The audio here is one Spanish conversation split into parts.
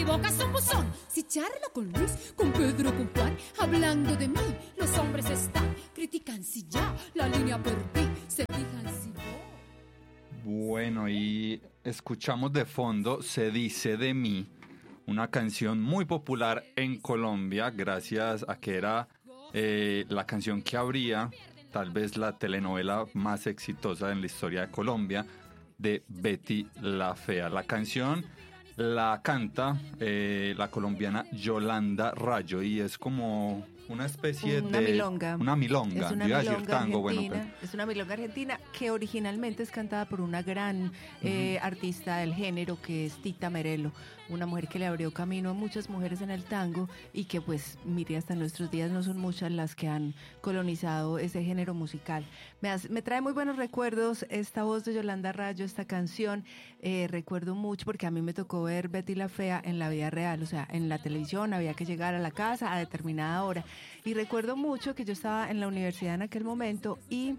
mi boca es un buzón. Si charlo con Luis, con Pedro, con Juan, hablando de mí, los hombres están. Critican si ya la línea perdí, se fijan si yo. Bueno, y escuchamos de fondo Se dice de mí, una canción muy popular en Colombia, gracias a que era la canción que abría tal vez la telenovela más exitosa en la historia de Colombia, de Betty la Fea. La canción la canta la colombiana Yolanda Rayo y es como una especie una de... milonga. Una milonga. Es una Yo iba a decir milonga tango, argentina. bueno, pero... Es una milonga argentina que originalmente es cantada por una gran artista del género que es Tita Merello, una mujer que le abrió camino a muchas mujeres en el tango y que pues mire hasta nuestros días no son muchas las que han colonizado ese género musical. Me trae muy buenos recuerdos esta voz de Yolanda Rayo, esta canción. Recuerdo mucho porque a mí me tocó ver Betty la Fea en la vida real, o sea, en la televisión había que llegar a la casa a determinada hora. Y recuerdo mucho que yo estaba en la universidad en aquel momento y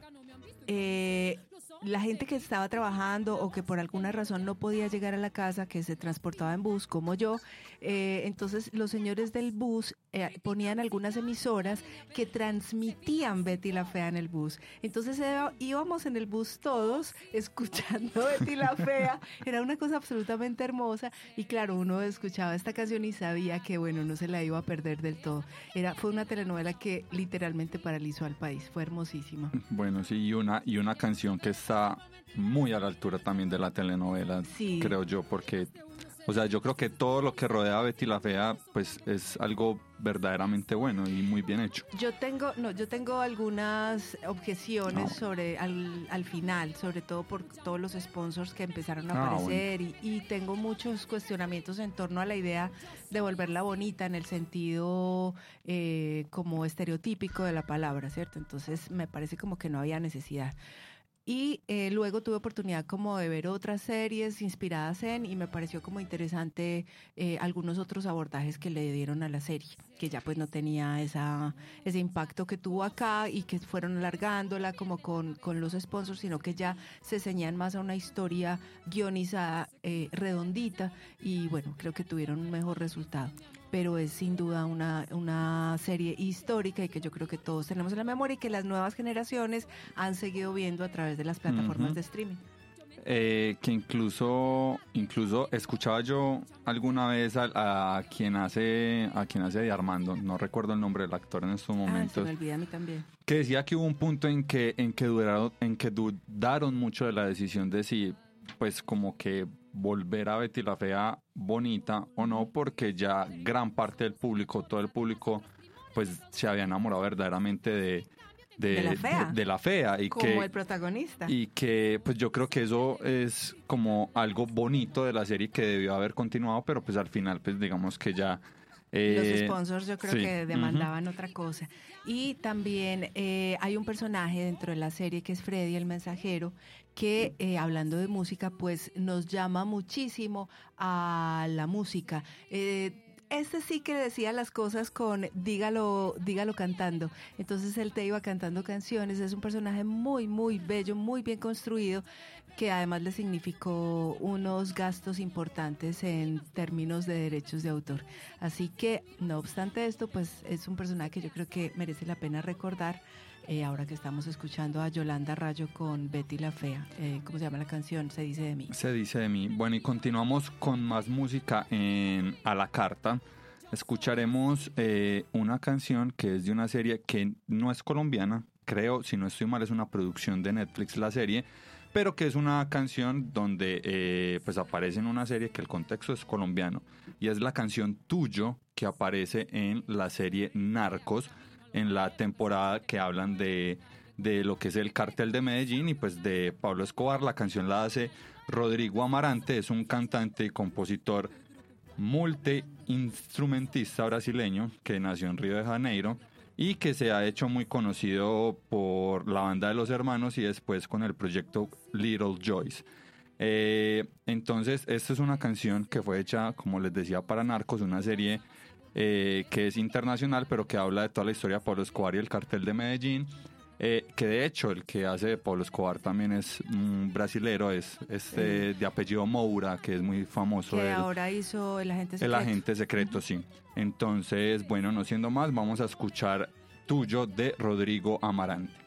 la gente que estaba trabajando o que por alguna razón no podía llegar a la casa, que se transportaba en bus como yo, entonces los señores del bus ponían algunas emisoras que transmitían Betty la Fea en el bus. Entonces íbamos en el bus todos escuchando Betty la Fea, era una cosa absolutamente hermosa y claro, uno escuchaba esta canción y sabía que bueno, no se la iba a perder del todo. Fue una telenovela que literalmente paralizó al país, fue hermosísima. Bueno, sí, y una canción que está muy a la altura también de la telenovela, sí. Creo yo, porque, o sea, yo creo que todo lo que rodea a Betty la Fea, pues es algo verdaderamente bueno y muy bien hecho. Yo tengo algunas objeciones sobre al final, sobre todo por todos los sponsors que empezaron a aparecer y tengo muchos cuestionamientos en torno a la idea de volverla bonita en el sentido como estereotípico de la palabra, ¿cierto? Entonces me parece como que no había necesidad. Y luego tuve oportunidad como de ver otras series inspiradas y me pareció como interesante algunos otros abordajes que le dieron a la serie, que ya pues no tenía ese impacto que tuvo acá y que fueron alargándola como con los sponsors, sino que ya se ceñían más a una historia guionizada, redondita y bueno, creo que tuvieron un mejor resultado. Pero es sin duda una serie histórica y que yo creo que todos tenemos en la memoria y que las nuevas generaciones han seguido viendo a través de las plataformas de streaming. Que incluso escuchaba yo alguna vez a quien hace de Armando, no recuerdo el nombre del actor en estos momentos. Se me olvida a mí también. Que decía que hubo un punto en que dudaron mucho de la decisión de si pues como que volver a Betty la Fea bonita o no, porque ya gran parte del público, todo el público, pues se había enamorado verdaderamente de la fea y como el protagonista. Y que pues yo creo que eso es como algo bonito de la serie que debió haber continuado, pero pues al final pues digamos que ya... los sponsors yo creo que demandaban otra cosa. Y también hay un personaje dentro de la serie que es Freddy el mensajero, que hablando de música pues nos llama muchísimo a la música. Este sí que decía las cosas con dígalo cantando. Entonces él te iba cantando canciones. Es un personaje muy, muy bello, muy bien construido, que además le significó unos gastos importantes en términos de derechos de autor. Así que, no obstante esto, pues es un personaje que yo creo que merece la pena recordar. Ahora que estamos escuchando a Yolanda Rayo con Betty la Fea. ¿Cómo se llama la canción? Se dice de mí. Se dice de mí. Bueno, y continuamos con más música a la carta. Escucharemos una canción que es de una serie que no es colombiana, creo, si no estoy mal, es una producción de Netflix la serie, pero que es una canción donde pues aparece en una serie que el contexto es colombiano, y es la canción Tuyo, que aparece en la serie Narcos, en la temporada que hablan de lo que es el cártel de Medellín y pues de Pablo Escobar. La canción la hace Rodrigo Amarante, es un cantante y compositor multiinstrumentista brasileño que nació en Río de Janeiro y que se ha hecho muy conocido por la banda de Los Hermanos y después con el proyecto Little Joyce. Entonces esta es una canción que fue hecha, como les decía, para Narcos, una serie que es internacional pero que habla de toda la historia de Pablo Escobar y el cartel de Medellín. Que de hecho el que hace de Pablo Escobar también es un brasilero, es de apellido Moura, que es muy famoso. Que ahora hizo El Agente Secreto. El Agente Secreto, sí. Entonces, bueno, no siendo más, vamos a escuchar Tuyo de Rodrigo Amarante.